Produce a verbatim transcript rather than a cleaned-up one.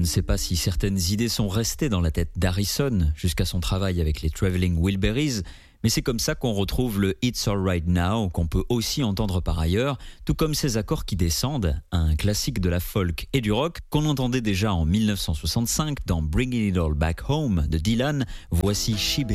ne sais pas si certaines idées sont restées dans la tête d'Harrison jusqu'à son travail avec les Traveling Wilburys, mais c'est comme ça qu'on retrouve le It's Alright Now, qu'on peut aussi entendre par ailleurs, tout comme ces accords qui descendent, un classique de la folk et du rock qu'on entendait déjà en mille neuf cent soixante-cinq dans Bringing It All Back Home de Dylan. Voici She